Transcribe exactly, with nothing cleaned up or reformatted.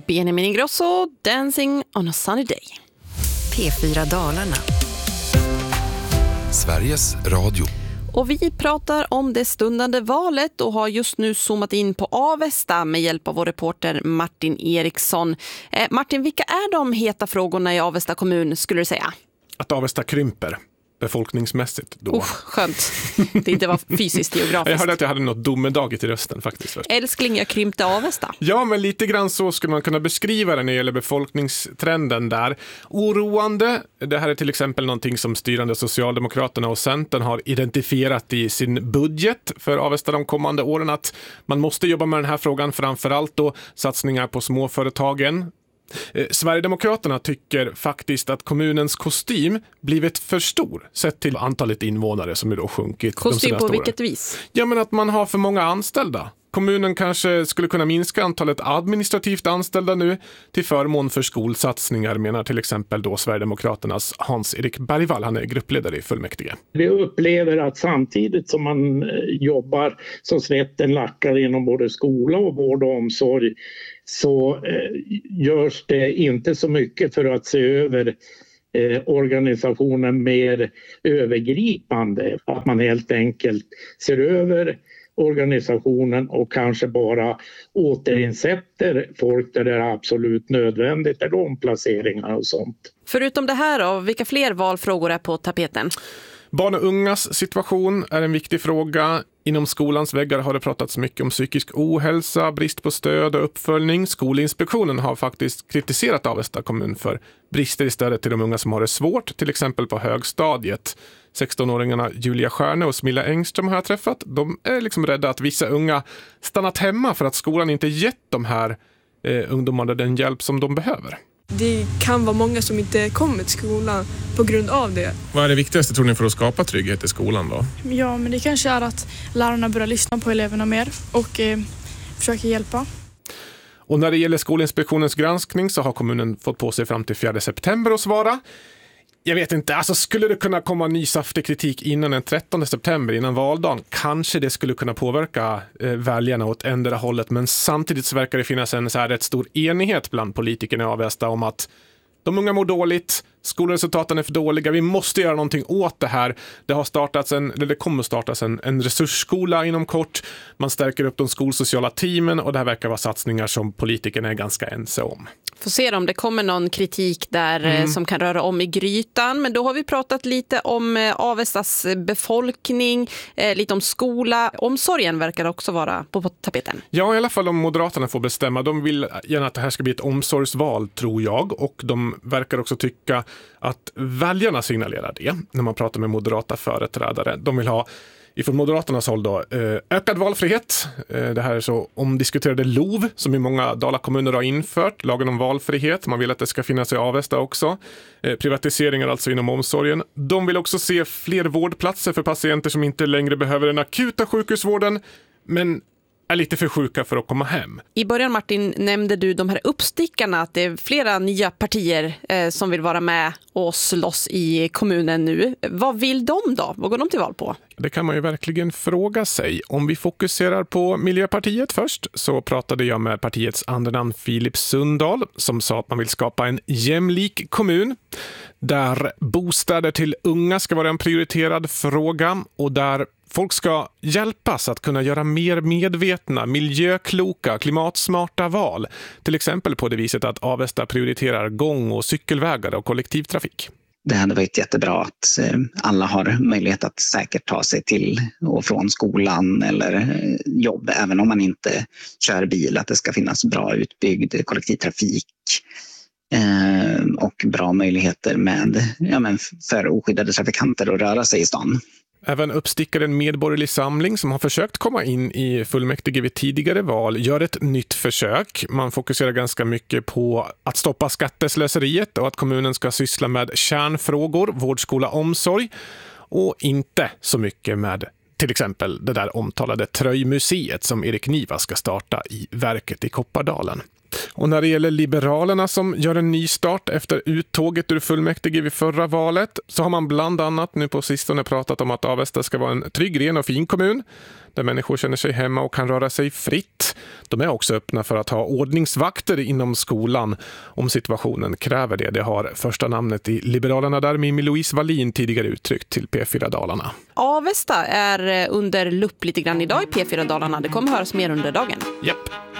Benjamin Ingrosso, Dancing on a sunny day. P fyra Dalarna. Sveriges Radio. Och vi pratar om det stundande valet och har just nu zoomat in på Avesta med hjälp av vår reporter Martin Eriksson. Eh, Martin, vilka är de heta frågorna i Avesta kommun skulle du säga? Att Avesta krymper befolkningsmässigt då. Oh, skönt. Det inte var fysiskt geografiskt. Jag hörde att jag hade något domedagigt i rösten faktiskt. Först. Älskling, jag krympte Avesta. Ja, men lite grann så skulle man kunna beskriva det när det gäller befolkningstrenden där. Oroande. Det här är till exempel någonting som styrande Socialdemokraterna och Centern har identifierat i sin budget för Avesta de kommande åren, att man måste jobba med den här frågan, framförallt då satsningar på småföretagen. Eh, Sverigedemokraterna tycker faktiskt att kommunens kostym blivit för stor sett till antalet invånare som är då sjunkit. Kostym på vilket vis? Ja, men att man har för många anställda. Kommunen kanske skulle kunna minska antalet administrativt anställda nu till förmån för skolsatsningar, menar till exempel då Sverigedemokraternas Hans-Erik Bergvall. Han är gruppledare i fullmäktige. Vi upplever att samtidigt som man jobbar så svetten lackar inom både skola och vård och omsorg, så eh, görs det inte så mycket för att se över eh, organisationen mer övergripande. Att man helt enkelt ser över organisationen och kanske bara återinsätter folk där det är absolut nödvändigt, eller omplaceringar och sånt. Förutom det här då, vilka fler valfrågor är på tapeten? Barn och ungas situation är en viktig fråga. Inom skolans väggar har det pratats mycket om psykisk ohälsa, brist på stöd och uppföljning. Skolinspektionen har faktiskt kritiserat Avesta kommun för brister i stödet till de unga som har det svårt, till exempel på högstadiet. sextonåringarna Julia Stjärne och Smilla Engström har jag träffat. De är liksom rädda att vissa unga stannat hemma för att skolan inte gett de här eh, ungdomarna den hjälp som de behöver. Det kan vara många som inte kommer till skolan på grund av det. Vad är det viktigaste tror ni för att skapa trygghet i skolan då? Ja, men det kanske är att lärarna börjar lyssna på eleverna mer och eh, försöker hjälpa. Och när det gäller Skolinspektionens granskning så har kommunen fått på sig fram till fjärde september att svara. Jag vet inte, alltså skulle det kunna komma ny saftig kritik innan den trettonde september, innan valdagen, kanske det skulle kunna påverka eh, väljarna åt ändra hållet, men samtidigt så verkar det finnas en så här rätt stor enighet bland politikerna i Avesta om att de unga mår dåligt, skolresultaten är för dåliga, vi måste göra någonting åt det här. Det har startats en, eller det kommer startas en, en resursskola inom kort. Man stärker upp de skolsociala teamen och det här verkar vara satsningar som politikerna är ganska ense om. Får se om det kommer någon kritik där mm. som kan röra om i grytan. Men då har vi pratat lite om Avestas befolkning, eh, lite om skola. Omsorgen verkar också vara på, på tapeten. Ja, i alla fall om Moderaterna får bestämma. De vill gärna att det här ska bli ett omsorgsval, tror jag. Och de verkar också tycka att väljarna signalerar det när man pratar med moderata företrädare. De vill ha ifrån Moderaternas håll då ökad valfrihet. Det här är så omdiskuterade L O V som i många Dalakommuner har infört. Lagen om valfrihet. Man vill att det ska finnas i Avesta också. Privatiseringar alltså inom omsorgen. De vill också se fler vårdplatser för patienter som inte längre behöver den akuta sjukhusvården, men är lite för sjuka för att komma hem. I början, Martin, nämnde du de här uppstickarna, att det är flera nya partier eh, som vill vara med och slåss i kommunen nu. Vad vill de då? Vad går de till val på? Det kan man ju verkligen fråga sig. Om vi fokuserar på Miljöpartiet först så pratade jag med partiets andra namn Filip Sundahl som sa att man vill skapa en jämlik kommun där bostäder till unga ska vara en prioriterad fråga och där folk ska hjälpas att kunna göra mer medvetna, miljökloka, klimatsmarta val. Till exempel på det viset att Avesta prioriterar gång- och cykelvägar och kollektivtrafik. Det hade varit jättebra att alla har möjlighet att säkert ta sig till och från skolan eller jobb, även om man inte kör bil. Att det ska finnas bra utbyggd kollektivtrafik och bra möjligheter med, ja, men för oskyddade trafikanter att röra sig i stan. Även uppstickaren Medborgerlig Samling som har försökt komma in i fullmäktige vid tidigare val gör ett nytt försök. Man fokuserar ganska mycket på att stoppa skatteslöseriet och att kommunen ska syssla med kärnfrågor, vård, skola, omsorg och inte så mycket med till exempel det där omtalade Tröjmuseet som Erik Niva ska starta i verket i Koppardalen. Och när det gäller Liberalerna som gör en ny start efter uttåget ur fullmäktige vid förra valet så har man bland annat nu på sistone pratat om att Avesta ska vara en trygg, ren och fin kommun där människor känner sig hemma och kan röra sig fritt. De är också öppna för att ha ordningsvakter inom skolan om situationen kräver det. Det har första namnet i Liberalerna där Mimmi Louise Wallin tidigare uttryckt till P fyra Dalarna. Avesta är under lupp lite grann idag i P fyra Dalarna. Det kommer höras mer under dagen. Japp.